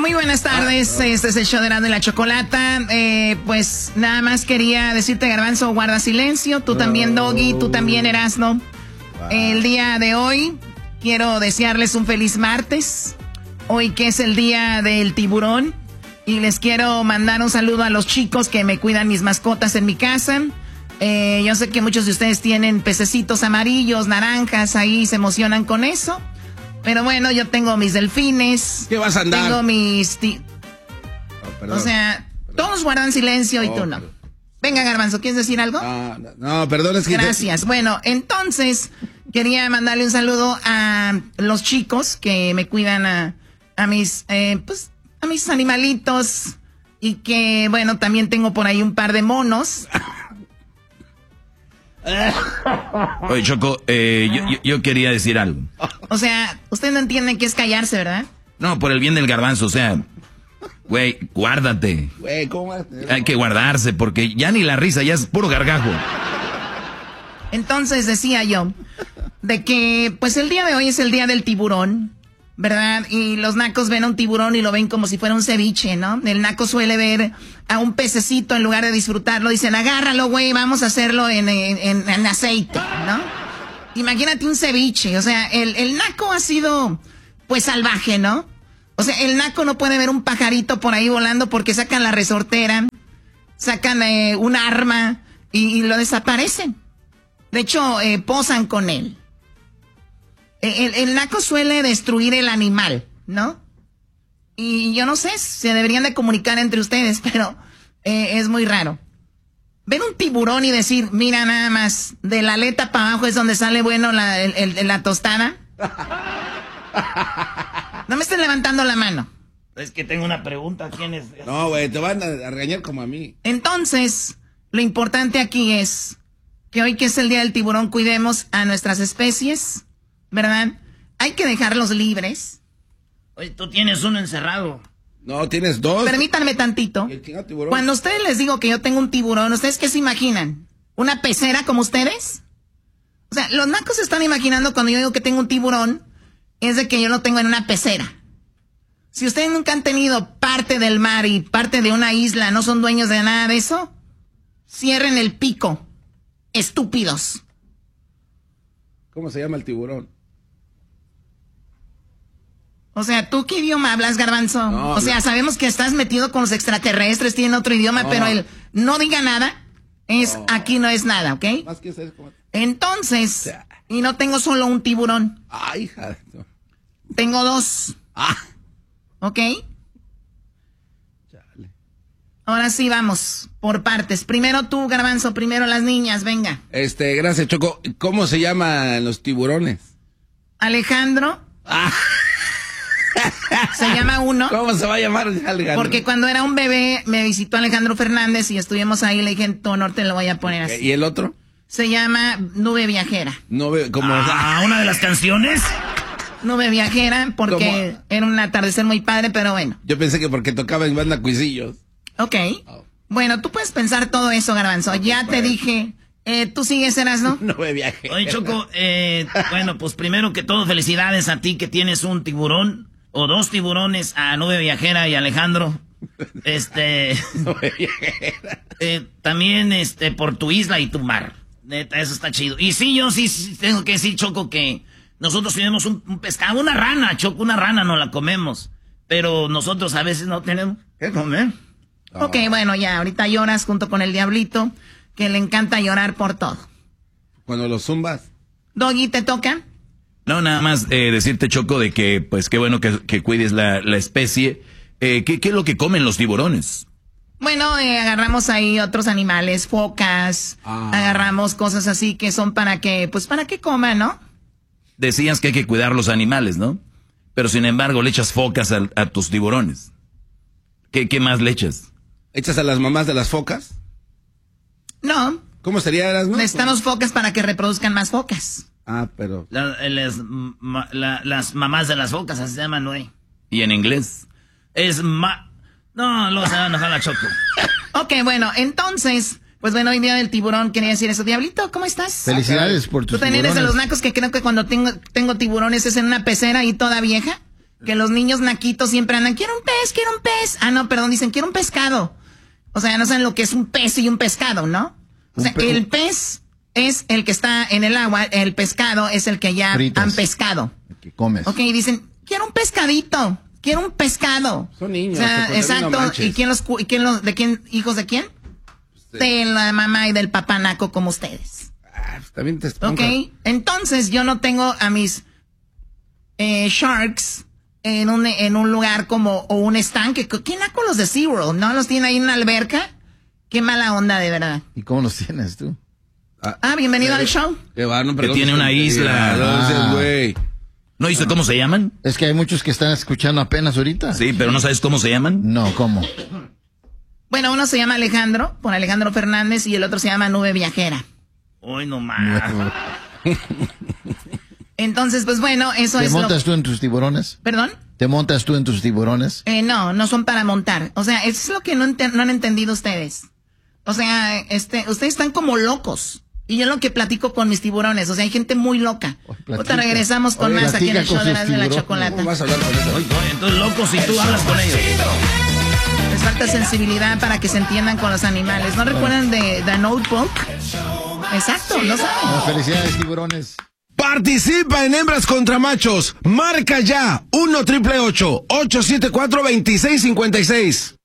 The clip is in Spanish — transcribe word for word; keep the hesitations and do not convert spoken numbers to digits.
muy buenas tardes, este es el show de Erasmo y la Chocolata. Eh, pues nada más quería decirte, Garbanzo, guarda silencio. Tú también, Doggy, tú también, Erasmo. El día de hoy quiero desearles un feliz martes. Hoy que es el día del tiburón. Y les quiero mandar un saludo a los chicos que me cuidan mis mascotas en mi casa. Eh, yo sé que muchos de ustedes tienen pececitos amarillos, naranjas, ahí se emocionan con eso. Pero bueno, yo tengo mis delfines. ¿Qué vas a andar? Tengo mis... Ti- oh, o sea, perdón. Todos guardan silencio y oh, tú no. Perdón. Venga, Garbanzo, ¿quieres decir algo? No, no, no perdón, es que... Gracias. Te... Bueno, entonces, quería mandarle un saludo a los chicos que me cuidan a, a mis... Eh, pues, a mis animalitos. Y que, bueno, también tengo por ahí un par de monos. Oye, Choco, eh, yo, yo, yo quería decir algo. O sea, ustedes no entienden qué es callarse, ¿verdad? No, por el bien del Garbanzo, o sea, güey, guárdate. Güey, ¿cómo vas? Hay que guardarse porque ya ni la risa, ya es puro gargajo. Entonces decía yo, de que pues el día de hoy es el día del tiburón, ¿verdad? Y los nacos ven a un tiburón y lo ven como si fuera un ceviche, ¿no? El naco suele ver a un pececito en lugar de disfrutarlo. Dicen, agárralo, güey, vamos a hacerlo en, en, en aceite, ¿no? Imagínate un ceviche. O sea, el, el naco ha sido, pues, salvaje, ¿no? O sea, el naco no puede ver un pajarito por ahí volando porque sacan la resortera, sacan eh, un arma y, y lo desaparecen. De hecho, eh, posan con él. El, el naco suele destruir el animal, ¿no? Y yo no sé, se deberían de comunicar entre ustedes, pero eh, es muy raro. Ver un tiburón y decir, mira nada más, de la aleta para abajo es donde sale bueno la, el, el, la tostada. No me estén levantando la mano. Es que tengo una pregunta, ¿quién es? No, güey, te van a, a regañar como a mí. Entonces, lo importante aquí es que hoy que es el día del tiburón, cuidemos a nuestras especies, ¿verdad? Hay que dejarlos libres. Oye, tú tienes uno encerrado. No, tienes dos. Permítanme tantito. Cuando ustedes les digo que yo tengo un tiburón, ¿ustedes qué se imaginan? ¿Una pecera como ustedes? O sea, los nacos se están imaginando cuando yo digo que tengo un tiburón, es de que yo lo tengo en una pecera. Si ustedes nunca han tenido parte del mar y parte de una isla, no son dueños de nada de eso, cierren el pico. Estúpidos. ¿Cómo se llama el tiburón? O sea, ¿tú qué idioma hablas, Garbanzo? No, o sea, no. Sabemos que estás metido con los extraterrestres, tienen otro idioma, no. Pero el no diga nada es no. Aquí no es nada, ¿ok? Más que ser como... Entonces, y no tengo solo un tiburón. Ay, hija. Tengo dos. Ah. ¿Ok? Chale. Ahora sí, vamos, por partes. Primero tú, Garbanzo, primero las niñas, venga. Este, gracias, Choco. ¿Cómo se llaman los tiburones? Alejandro. Ah. Se llama uno. ¿Cómo se va a llamar Alejandro? Porque cuando era un bebé me visitó Alejandro Fernández y estuvimos ahí, le dije, en tu honor te lo voy a poner así. ¿Y el otro? Se llama Nube Viajera. Nube, como... Ah, ¿una de las canciones? Nube Viajera, porque ¿cómo? Era un atardecer muy padre, pero bueno. Yo pensé que porque tocaba en banda Cuisillos. Ok. Oh. Bueno, tú puedes pensar todo eso, Garbanzo. Okay, ya te dije... Eh, ¿tú sigues, Erasmo? No me viaje. Oye, Choco, eh, bueno, pues primero que todo, felicidades a ti que tienes un tiburón o dos tiburones, a Nube Viajera y Alejandro. Este... Nube Viajera. Eh, también, este, por tu isla y tu mar. Neta, eso está chido. Y sí, yo sí, sí tengo que decir, Choco, que nosotros tenemos un, un pescado, una rana, Choco, una rana, no la comemos. Pero nosotros a veces no tenemos que comer. Oh. Ok, bueno, ya, ahorita lloras junto con el diablito, que le encanta llorar por todo. Cuando los zumbas. Doggy, ¿te toca? No, nada más eh, decirte, Choco, de que, pues, qué bueno que, que cuides la, la especie. Eh, ¿qué, ¿Qué es lo que comen los tiburones? Bueno, eh, agarramos ahí otros animales, focas, ah. agarramos cosas así que son para que, pues, para que coman, ¿no? Decías que hay que cuidar los animales, ¿no? Pero, sin embargo, le echas focas a, a tus tiburones. ¿Qué, ¿Qué más le echas? ¿Echas a las mamás de las focas? No. ¿Cómo sería, Erasmo? Necesitamos focas para que reproduzcan más focas. Ah, pero... La, las, ma, la, las mamás de las focas, así se llaman, güey. ¿Y en inglés? Es ma... No, luego se va a enojar la Choco. Ok, bueno, entonces... Pues bueno, hoy día del tiburón quería decir eso. Diablito, ¿cómo estás? Felicidades por tus ¿Tú también eres de los nacos que creo que cuando tengo, tengo tiburones es en una pecera y toda vieja? Que los niños naquitos siempre andan, quiero un pez, quiero un pez. Ah, no, perdón, dicen, quiero un pescado. O sea, no saben lo que es un pez y un pescado, ¿no? O sea, pe el pez es el que está en el agua, el pescado es el que ya fritas, han pescado. Que comes. Ok, dicen, quiero un pescadito, quiero un pescado. Son niños. O sea, exacto. No ¿Y quién los, y quién los, de quién, hijos de quién? Sí. De la mamá y del papá naco como ustedes. Ah, también te ok, entonces yo no tengo a mis eh, sharks en un, en un lugar como, o un estanque. ¿Quién naco los de SeaWorld? ¿No los tiene ahí en una alberca? Qué mala onda, de verdad. ¿Y cómo los tienes tú? Ah, ah bienvenido al show. Que, va, no, que tiene una isla. Ah. Güey. ¿No dice cómo se llaman? Es que hay muchos que están escuchando apenas ahorita. Sí, pero ¿no sabes cómo se llaman? No, ¿cómo? Bueno, uno se llama Alejandro, por Alejandro Fernández, y el otro se llama Nube Viajera. Uy, no más. Entonces, pues bueno, eso ¿Te es montas lo... tú en tus tiburones? ¿Perdón? ¿Te montas tú en tus tiburones? Eh, no, no son para montar. O sea, eso es lo que no, no han entendido ustedes. O sea, este, ustedes están como locos. Y yo lo que platico con mis tiburones, o sea, hay gente muy loca. Ahorita regresamos con Oye, más aquí en el show de la, de la chocolata. ¿Cómo vas a hablar con eso? Oye, entonces locos si tú hablas con ellos. Les falta sensibilidad para que se entiendan con los animales. ¿No recuerdan de The Notebook? Exacto, no saben. No, felicidades, tiburones. Participa en Hembras contra Machos. Marca ya uno triple ocho, ocho siete cuatro, dos seis cinco seis.